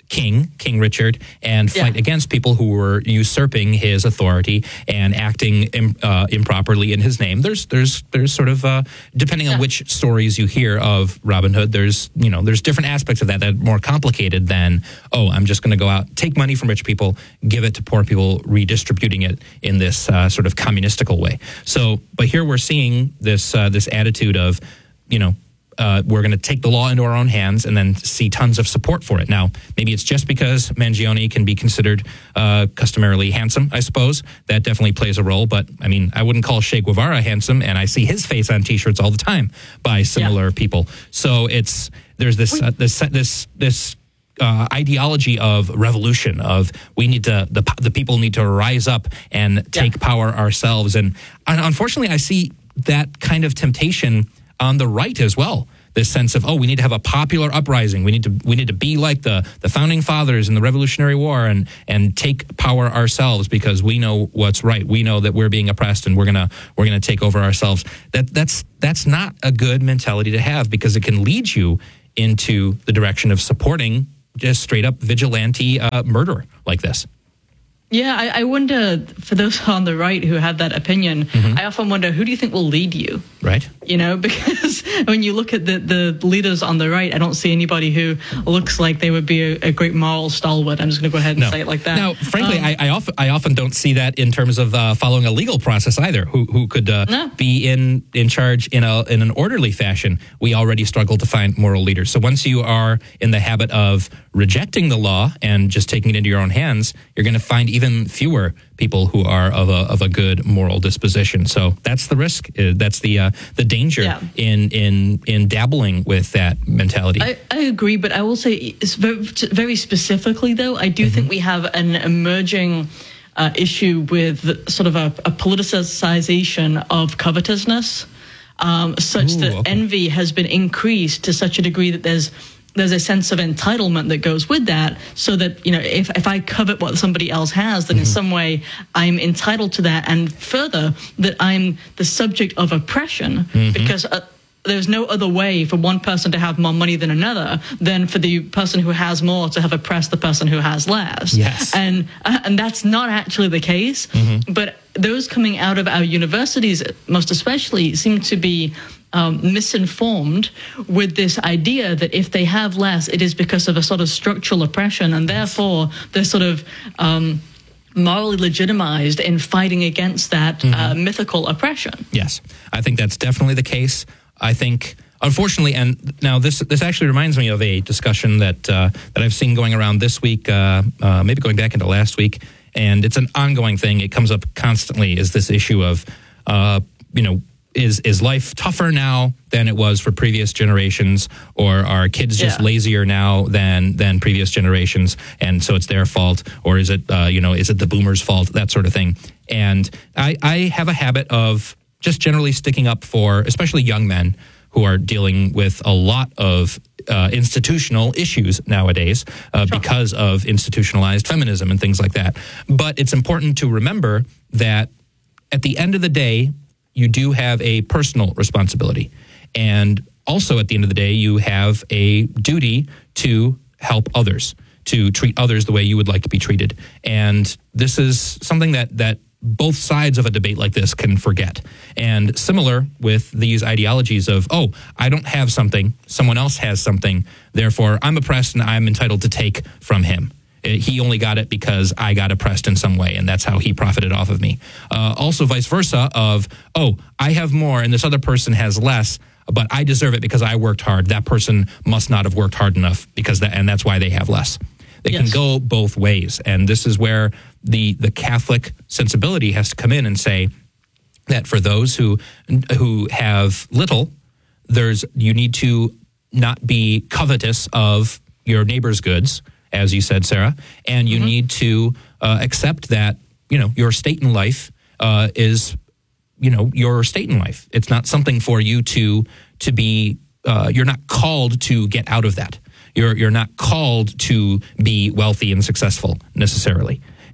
king, King Richard, and fight Yeah. against people who were usurping his authority and acting im- uh, improperly in his name. There's, there's, there's sort of uh, depending on Yeah. which stories you hear of Robin Hood. There's, you know, there's different aspects of that that are more complicated than, oh, I'm just going to go out, take money from rich people, give it to poor people, redistributing it in this uh, sort of communistical way. So, but here we're seeing this uh, this attitude of, you know. Uh, we're going to take the law into our own hands and then see tons of support for it. Now, maybe it's just because Mangione can be considered uh, customarily handsome, I suppose. That definitely plays a role. But, I mean, I wouldn't call Che Guevara handsome, and I see his face on T-shirts all the time by similar Yeah. people. So it's there's this uh, this this this uh, ideology of revolution, of we need to, the, the people need to rise up and take Yeah. power ourselves. And unfortunately, I see that kind of temptation on the right as well. This sense of, oh, we need to have a popular uprising. We need to we need to be like the the founding fathers in the Revolutionary War and and take power ourselves because we know what's right. We know that we're being oppressed and we're gonna we're gonna take over ourselves. That that's that's not a good mentality to have because it can lead you into the direction of supporting just straight up vigilante uh, murder like this. Yeah, I, I wonder, for those on the right who have that opinion, Mm-hmm. I often wonder, who do you think will lead you? Right. You know, because when you look at the, the leaders on the right, I don't see anybody who looks like they would be a, a great moral stalwart. I'm just going to go ahead and No. say it like that. Now, frankly, Um, I, I often I often don't see that in terms of uh, following a legal process either. Who who could uh, No. be in in charge in a in an orderly fashion? We already struggle to find moral leaders. So once you are in the habit of rejecting the law and just taking it into your own hands, you're going to find even fewer people who are of a of a good moral disposition. So that's the risk. Uh, That's the uh, the danger Yeah. in in in dabbling with that mentality. I, I agree, but I will say it's very, very specifically, though, I do think we have an emerging uh, issue with sort of a, a politicization of covetousness, um, such Ooh, that okay. envy has been increased to such a degree that there's there's a sense of entitlement that goes with that, so that, you know, if, if I covet what somebody else has, then in some way I'm entitled to that, and further, that I'm the subject of oppression, because uh, there's no other way for one person to have more money than another than for the person who has more to have oppressed the person who has less. Yes. And, uh, and that's not actually the case, but those coming out of our universities, most especially, seem to be Um, misinformed with this idea that if they have less, it is because of a sort of structural oppression, and therefore they're sort of um, morally legitimized in fighting against that uh, mythical oppression. Yes, I think that's definitely the case. I think, unfortunately, and now this this actually reminds me of a discussion that uh, that I've seen going around this week, uh, uh, maybe going back into last week, and it's an ongoing thing. It comes up constantly. Is this issue of, uh, you know, is is life tougher now than it was for previous generations, or are kids just Yeah. lazier now than than previous generations, and so it's their fault, or is it uh, you know is it the boomers' fault, that sort of thing. And I, I have a habit of just generally sticking up for, especially young men who are dealing with a lot of uh, institutional issues nowadays uh, because of institutionalized feminism and things like that. But it's important to remember that at the end of the day, you do have a personal responsibility. And also at the end of the day, you have a duty to help others, to treat others the way you would like to be treated. And this is something that that both sides of a debate like this can forget. And similar with these ideologies of, oh, I don't have something, someone else has something, therefore I'm oppressed and I'm entitled to take from him. He only got it because I got oppressed in some way, and that's how he profited off of me. Uh, also, vice versa of, oh, I have more and this other person has less, but I deserve it because I worked hard. That person must not have worked hard enough, because that, and that's why they have less. It Yes. can go both ways, and this is where the the Catholic sensibility has to come in and say that for those who who have little, there's you need to not be covetous of your neighbor's goods, as you said, Sarah, and you Mm-hmm. need to uh, accept that, you know, your state in life uh, is, you know, your state in life. It's not something for you to to be. Uh, you're not called to get out of that. You're you're not called to be wealthy and successful necessarily.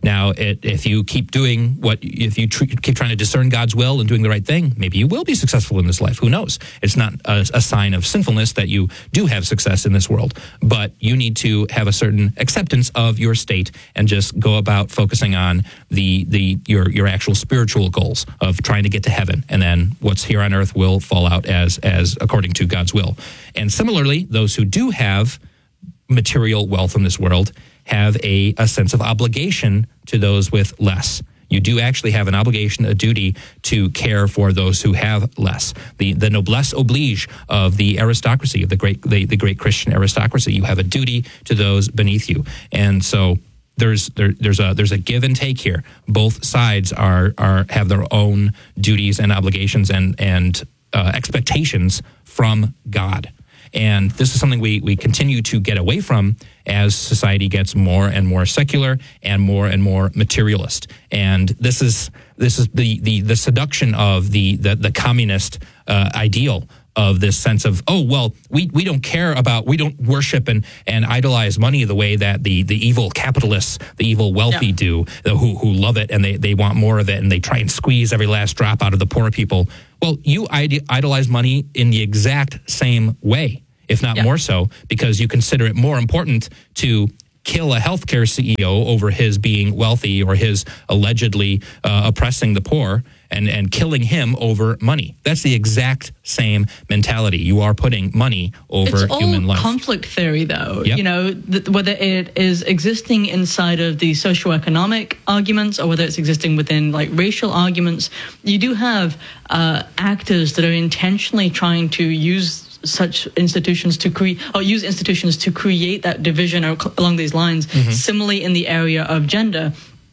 Now, it, if you keep doing what, if you tr- keep trying to discern God's will and doing the right thing, maybe you will be successful in this life. Who knows? It's not a, a sign of sinfulness that you do have success in this world, but you need to have a certain acceptance of your state and just go about focusing on the the your your actual spiritual goals of trying to get to heaven, and then what's here on earth will fall out as as according to God's will. And similarly, those who do have material wealth in this world have a, a sense of obligation to those with less. You do actually have an obligation, a duty to care for those who have less. The the noblesse oblige of the aristocracy, of the great the, the great Christian aristocracy. You have a duty to those beneath you. And so there's there, there's a there's a give and take here. Both sides are are have their own duties and obligations and and uh, expectations from God. And this is something we, we continue to get away from as society gets more and more secular and more and more materialist. And this is this is the the, the seduction of the the, the communist uh, ideal of this sense of, oh, well, we, we don't care about, we don't worship and, and idolize money the way that the, the evil capitalists, the evil wealthy yeah. do, who who love it and they, they want more of it and they try and squeeze every last drop out of the poor people. Well, you ide- idolize money in the exact same way, if not yeah. more so, because you consider it more important to kill a healthcare C E O over his being wealthy or his allegedly uh, oppressing the poor and, and killing him over money. That's the exact same mentality. You are putting money over it's human life. It's all conflict theory, though. Yep. You know, th- whether it is existing inside of the socioeconomic arguments or whether it's existing within, like, racial arguments, you do have uh, actors that are intentionally trying to use such institutions to create, or use institutions to create that division or along these lines. Mm-hmm. Similarly, in the area of gender,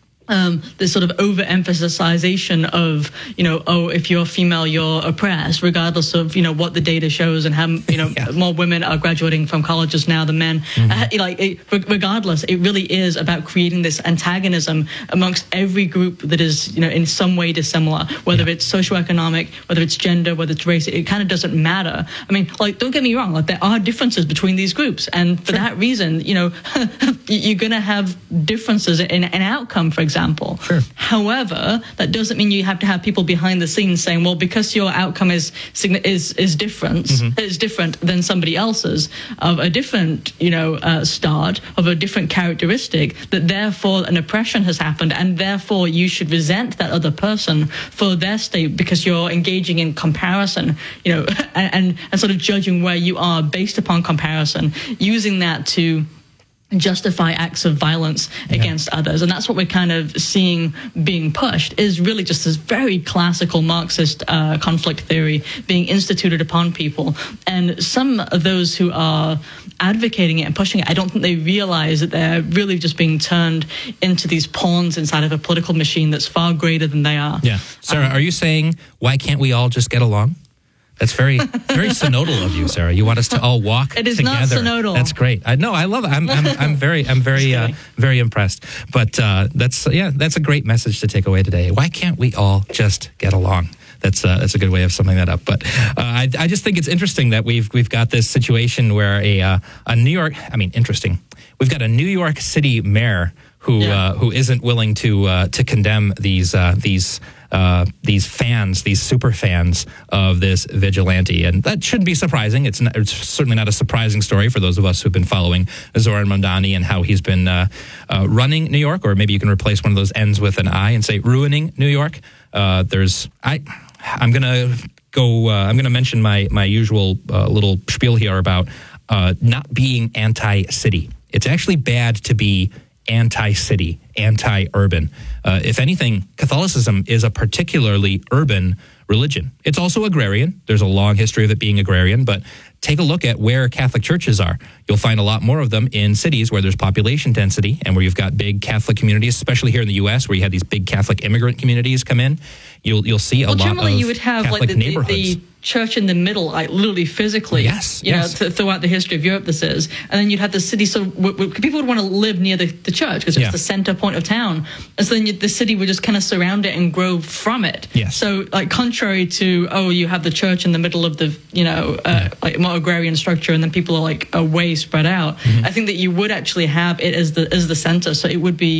um, this sort of overemphasization of, you know, oh, if you're female, you're oppressed, regardless of, you know, what the data shows and how, you know, yeah. more women are graduating from colleges now than men. Mm-hmm. Uh, like, it, regardless, it really is about creating this antagonism amongst every group that is, you know, in some way dissimilar, whether yeah. it's socioeconomic, whether it's gender, whether it's race. It kind of doesn't matter. I mean, like, don't get me wrong, like, there are differences between these groups, and for sure. that reason, you know, you're going to have differences in an outcome, for example. Example. Sure. However, that doesn't mean you have to have people behind the scenes saying, "Well, because your outcome is is is different, mm-hmm. is different than somebody else's of a different, you know, uh, start of a different characteristic, that therefore an oppression has happened, and therefore you should resent that other person for their state because you're engaging in comparison, you know, and and, and sort of judging where you are based upon comparison, using that to justify acts of violence yeah. against others. And that's what we're kind of seeing being pushed, is really just this very classical Marxist uh, conflict theory being instituted upon people. And some of those who are advocating it and pushing it, I don't think they realize that they're really just being turned into these pawns inside of a political machine that's far greater than they are. Yeah. Sarah, um, are you saying, why can't we all just get along? That's very, very synodal of you, Sarah. You want us to all walk it is together. Not synodal. That's great. I know. I love it. I'm, I'm, I'm very, I'm very, uh, very impressed. But uh, that's, yeah, that's a great message to take away today. Why can't we all just get along? That's uh, that's a good way of summing that up. But uh, I, I just think it's interesting that we've we've got this situation where a uh, a New York, I mean, interesting. We've got a New York City mayor who yeah. uh, who isn't willing to uh, to condemn these uh, these. Uh, these fans, these super fans of this vigilante. And that shouldn't be surprising. It's, not, it's certainly not a surprising story for those of us who've been following Zoran Mondani and how he's been uh, uh, running New York, or maybe you can replace one of those N's with an I and say ruining New York. Uh, there's, I, I'm going to go, uh, I'm going to mention my, my usual uh, little spiel here about uh, not being anti-city. It's actually bad to be anti-city, anti-urban. Uh, if anything, Catholicism is a particularly urban religion. It's also agrarian. There's a long history of it being agrarian, but take a look at where Catholic churches are. You'll find a lot more of them in cities where there's population density and where you've got big Catholic communities, especially here in the U S, where you have these big Catholic immigrant communities come in. You'll you'll see a well, lot of generally you would have Catholic like the, neighborhoods. The, the church in the middle, like literally physically, yes, you yes. know, th- throughout the history of Europe this is. And then you'd have the city, so w- w- people would want to live near the, the church because it's yeah. the center point of town. And so then you, the city would just kind of surround it and grow from it. Yes. So like contrary to, oh, you have the church in the middle of the, you know, uh, yeah. like more agrarian structure and then people are like away spread out. Mm-hmm. I think that you would actually have it as the as the center. So it would be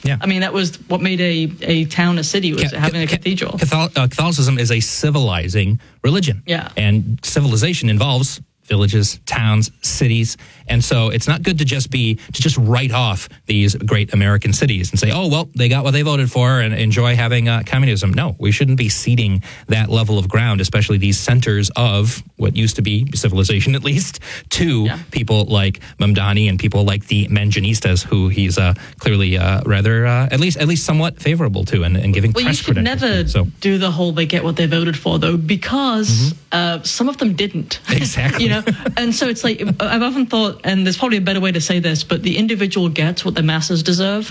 Yeah. I mean, that was what made a, a town a city, was Ca- having a ca- cathedral. Catholic, uh, Catholicism is a civilizing religion. Yeah. And civilization involves villages, towns, cities. And so it's not good to just be, to just write off these great American cities and say, oh, well, they got what they voted for and enjoy having uh, communism. No, we shouldn't be ceding that level of ground, especially these centers of what used to be civilization, at least, to Yeah. people like Mamdani and people like the Manjanistas, who he's uh, clearly uh, rather, uh, at least at least somewhat favorable to and, and giving Well, you press should credentials never to. So. do the whole they get what they voted for, though, because uh, some of them didn't. Exactly. You know, and so it's like, I've often thought, and there's probably a better way to say this, but the individual gets what the masses deserve.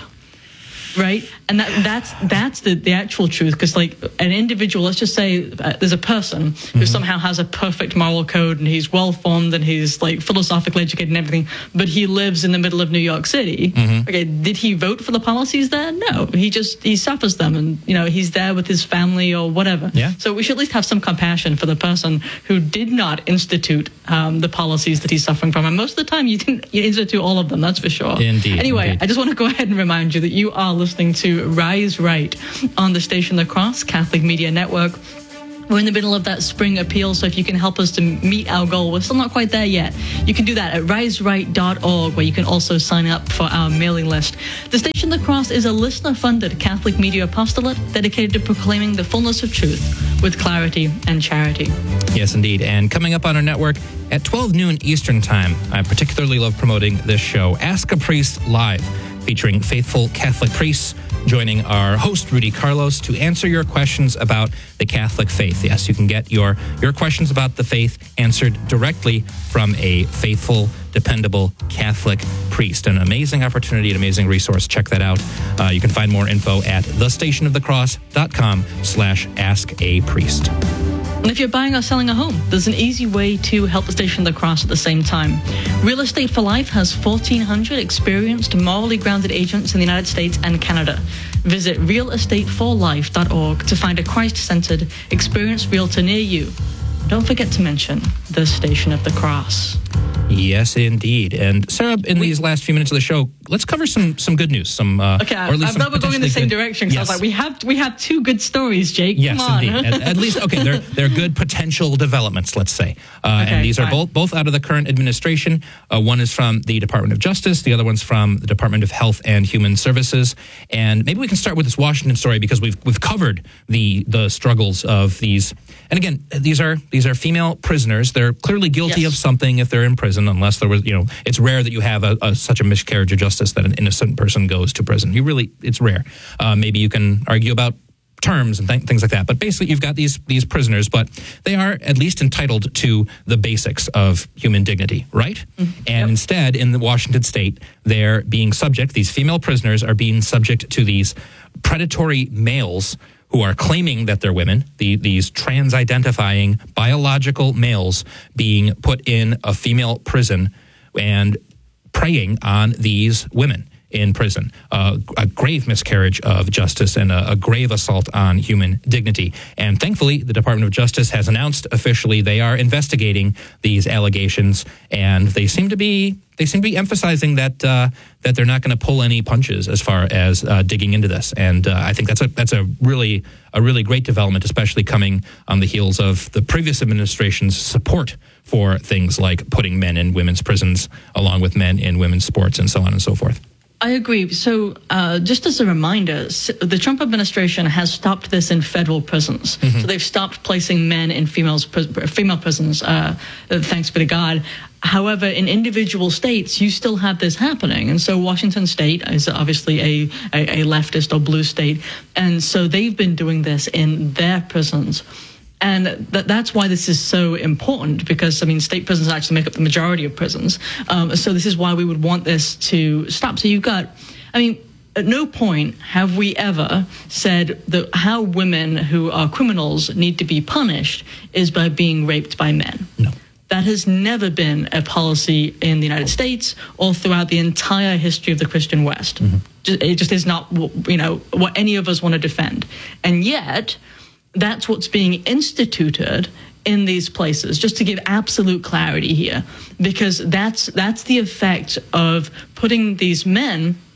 Right, and that that's that's the, the actual truth, because like an individual, let's just say uh, there's a person who Mm-hmm. somehow has a perfect moral code and he's well formed and he's like philosophically educated and everything, but he lives in the middle of New York City. Mm-hmm. Okay, did he vote for the policies there? No, he just he suffers them, and you know he's there with his family or whatever. Yeah. So we should at least have some compassion for the person who did not institute um, the policies that he's suffering from, and most of the time you didn't you institute all of them. That's for sure. Indeed, Anyway, indeed. I just want to go ahead and remind you that you are listening to Rise Right on the station The Cross Catholic Media Network. We're in the middle of that spring appeal, so if you can help us to meet our goal, we're still not quite there yet. You can do that at rise right dot org, where you can also sign up for our mailing list. The station The Cross is a listener-funded Catholic media apostolate dedicated to proclaiming the fullness of truth with clarity and charity. Yes, indeed. And coming up on our network at twelve noon Eastern Time, I particularly love promoting this show, Ask a Priest Live, featuring faithful Catholic priests joining our host, Rudy Carlos, to answer your questions about the Catholic faith. Yes, you can get your, your questions about the faith answered directly from a faithful, dependable Catholic priest. An amazing opportunity, an amazing resource. Check that out. Uh, you can find more info at the station of the cross dot com slash ask a priest. And if you're buying or selling a home, there's an easy way to help the Station of the Cross at the same time. Real Estate for Life has fourteen hundred experienced, morally grounded agents in the United States and Canada. Visit real estate for life dot org to find a Christ-centered, experienced realtor near you. Don't forget to mention the Station of the Cross. Yes, indeed. And Sarah, in We- these last few minutes of the show, let's cover some some good news. Some uh, Okay, or at least I some thought we're going in the potentially same good- direction, because Yes. I was like, we have we have two good stories, Jake. Yes, Come on. indeed. At, at least, okay, they're they're good potential developments, let's say. Uh, Okay, and these are fine. both both out of the current administration. Uh, one is from the Department of Justice. The other one's from the Department of Health and Human Services. And maybe we can start with this Washington story, because we've we've covered the the struggles of these. And again, these are these are female prisoners. They're clearly guilty Yes. of something if they're in prison, unless there was, you know, it's rare that you have a, a such a miscarriage of justice that an innocent person goes to prison. You really, it's rare. Uh, maybe you can argue about terms and th- things like that. But basically, you've got these these prisoners, but they are at least entitled to the basics of human dignity, right? Mm-hmm. And Yep. instead, in the Washington state, they're being subject, these female prisoners are being subject to these predatory males who are claiming that they're women, the, these trans-identifying biological males being put in a female prison and preying on these women in prison. Uh, a grave miscarriage of justice and a, a grave assault on human dignity. And thankfully, the Department of Justice has announced officially they are investigating these allegations, and they seem to be they seem to be emphasizing that uh, that they're not going to pull any punches as far as uh, digging into this. And uh, I think that's a that's a really a really great development, especially coming on the heels of the previous administration's support for things like putting men in women's prisons along with men in women's sports and so on and so forth. I agree. So, uh, just as a reminder, s- the Trump administration has stopped this in federal prisons. Mm-hmm. So they've stopped placing men in females, pris- female prisons. Uh, thanks be to God. However, in individual states, you still have this happening, and so Washington State is obviously a, a, a leftist or blue state, and so they've been doing this in their prisons. And th- that's why this is so important, because, I mean, state prisons actually make up the majority of prisons. Um, so this is why we would want this to stop. So you've got, I mean, at no point have we ever said that how women who are criminals need to be punished is by being raped by men. No. That has never been a policy in the United States or throughout the entire history of the Christian West. Mm-hmm. Ju- It just is not, wh- you know, what any of us want to defend. And yet, that's what's being instituted in these places, just to give absolute clarity here, because that's that's the effect of putting these men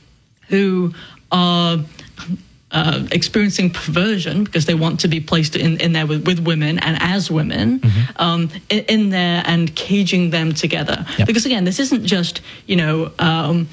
who are uh, experiencing perversion because they want to be placed in, in there with, with women and as women, mm-hmm. um, in, in there and caging them together. Yep. Because again, this isn't just, you know, um,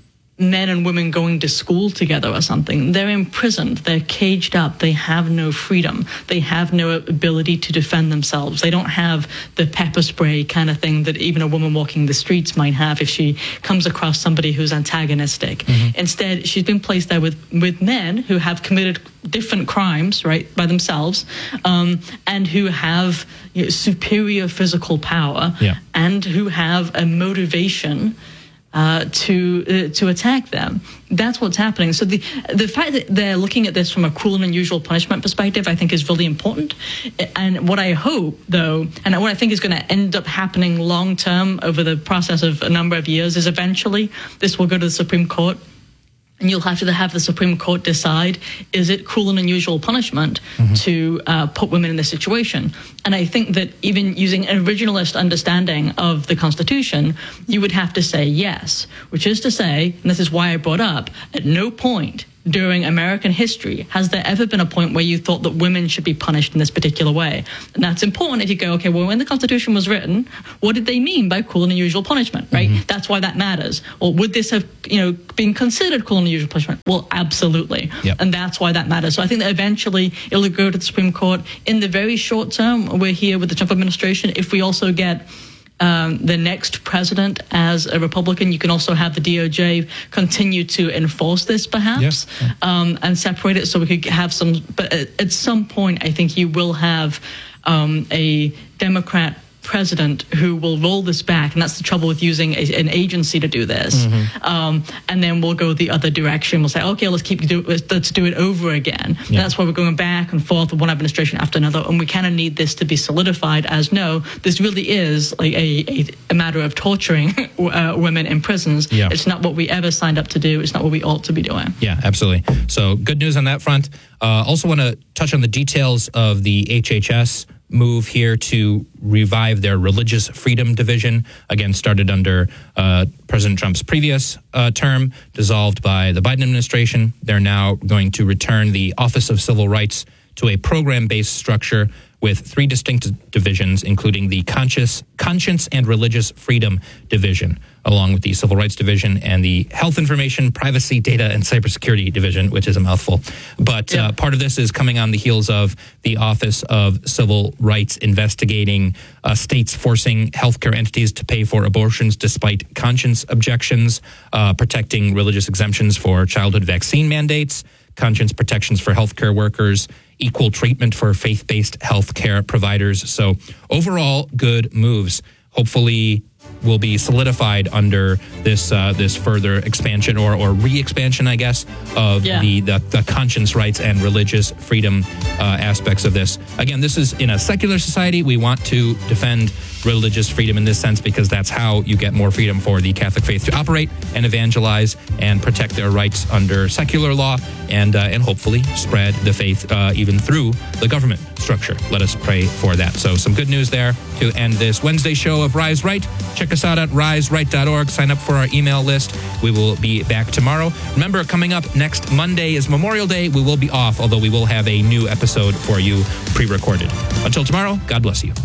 men and women going to school together or something. They're imprisoned. They're caged up. They have no freedom. They have no ability to defend themselves. They don't have the pepper spray kind of thing that even a woman walking the streets might have if she comes across somebody who's antagonistic. Mm-hmm. Instead, she's been placed there with, with men who have committed different crimes, right, by themselves, um, and who have, you know, superior physical power, yeah. and who have a motivation Uh, to uh, to attack them. That's what's happening. So the the fact that they're looking at this from a cruel and unusual punishment perspective, I think, is really important. And what I hope, though, and what I think is going to end up happening long term over the process of a number of years, is eventually this will go to the Supreme Court. And you'll have to have the Supreme Court decide, is it cruel and unusual punishment mm-hmm. to uh, put women in this situation? And I think that even using an originalist understanding of the Constitution, you would have to say yes, which is to say, and this is why I brought up, at no point during American history has there ever been a point where you thought that women should be punished in this particular way. And that's important if you go, okay, well, when the Constitution was written, what did they mean by cruel and unusual punishment, right? Mm-hmm. That's why that matters. Or would this have, you know, been considered cruel and unusual punishment? Well, absolutely. Yep. And that's why that matters. So I think that eventually it'll go to the Supreme Court. In the very short term, we're here with the Trump administration. If we also get Um, the next president as a Republican, you can also have the D O J continue to enforce this, perhaps, yeah. um, and separate it so we could have some. But at, at some point, I think you will have um, a Democrat president who will roll this back, and that's the trouble with using a, an agency to do this. Mm-hmm. Um, and then we'll go the other direction. We'll say, okay, let's keep do let's do it over again. Yeah. That's why we're going back and forth with one administration after another, and we kind of need this to be solidified as no, this really is like a, a, a matter of torturing uh, women in prisons. Yeah. It's not what we ever signed up to do. It's not what we ought to be doing. Yeah, absolutely. So good news on that front. Uh, also want to touch on the details of the H H S move here to revive their religious freedom division, again started under uh, President Trump's previous uh, term, dissolved by the Biden administration. They're now going to return the Office of Civil Rights to a program-based structure with three distinct divisions, including the Conscious, Conscience and Religious Freedom Division, along with the Civil Rights Division and the Health Information, Privacy, Data, and Cybersecurity Division, which is a mouthful. But yeah. uh, part of this is coming on the heels of the Office of Civil Rights investigating uh, states forcing healthcare entities to pay for abortions despite conscience objections, uh, protecting religious exemptions for childhood vaccine mandates, conscience protections for healthcare workers, equal treatment for faith-based healthcare providers. So overall, good moves. Hopefully will be solidified under this uh, this further expansion or, or re-expansion, I guess, of yeah. the, the, the conscience rights and religious freedom uh, aspects of this. Again, this is in a secular society. We want to defend religious freedom in this sense because that's how you get more freedom for the Catholic faith to operate and evangelize and protect their rights under secular law and uh, and hopefully spread the faith uh, even through the government structure. Let us pray for that. So some good news there to end this Wednesday show of Rise Right. Check us out at rise right dot org. Sign up for our email list. We will be back tomorrow. Remember, coming up next Monday is Memorial Day. We will be off, although we will have a new episode for you pre-recorded. Until tomorrow, God bless you.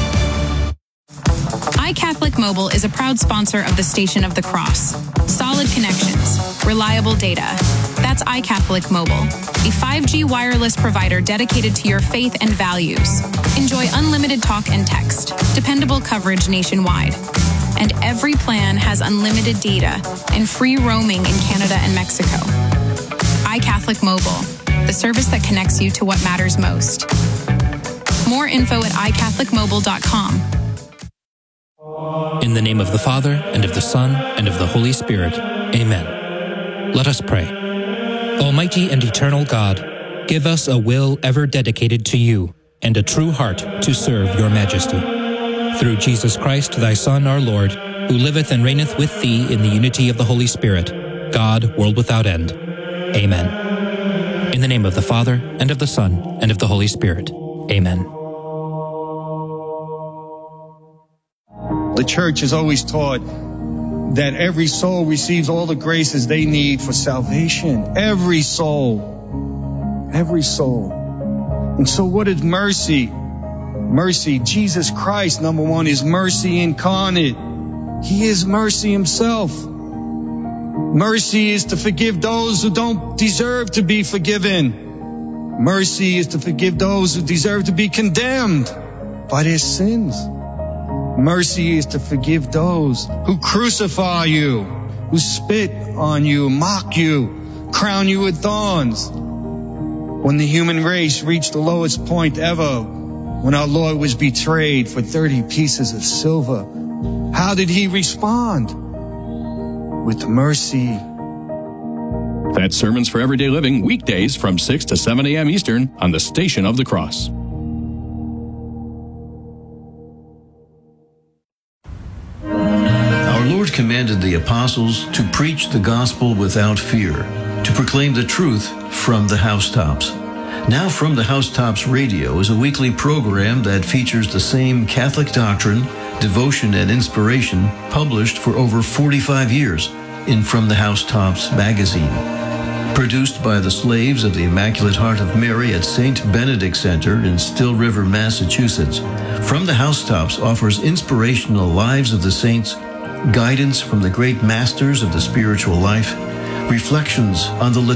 iCatholic Mobile is a proud sponsor of the Station of the Cross. Solid connections, reliable data. That's iCatholic Mobile, a five G wireless provider dedicated to your faith and values. Enjoy unlimited talk and text, dependable coverage nationwide. And every plan has unlimited data and free roaming in Canada and Mexico. iCatholic Mobile, the service that connects you to what matters most. More info at i catholic mobile dot com. In the name of the Father, and of the Son, and of the Holy Spirit. Amen. Let us pray. Almighty and eternal God, give us a will ever dedicated to you, and a true heart to serve your majesty. Through Jesus Christ, thy Son, our Lord, who liveth and reigneth with thee in the unity of the Holy Spirit, God, world without end. Amen. In the name of the Father, and of the Son, and of the Holy Spirit. Amen. The church has always taught that every soul receives all the graces they need for salvation. Every soul. Every soul. And so what is mercy? Mercy, Jesus Christ, number one, is mercy incarnate. He is mercy himself. Mercy is to forgive those who don't deserve to be forgiven. Mercy is to forgive those who deserve to be condemned by their sins. Mercy is to forgive those who crucify you, who spit on you, mock you, crown you with thorns. When the human race reached the lowest point ever, when our Lord was betrayed for thirty pieces of silver, how did he respond? With mercy. That's Sermons for Everyday Living, weekdays from six to seven a.m. Eastern on the Station of the Cross. Our Lord commanded the apostles to preach the gospel without fear, to proclaim the truth from the housetops. Now From the Housetops Radio is a weekly program that features the same Catholic doctrine, devotion, and inspiration published for over forty-five years in From the Housetops magazine. Produced by the Slaves of the Immaculate Heart of Mary at Saint Benedict Center in Still River, Massachusetts, From the Housetops offers inspirational lives of the saints, guidance from the great masters of the spiritual life, reflections on the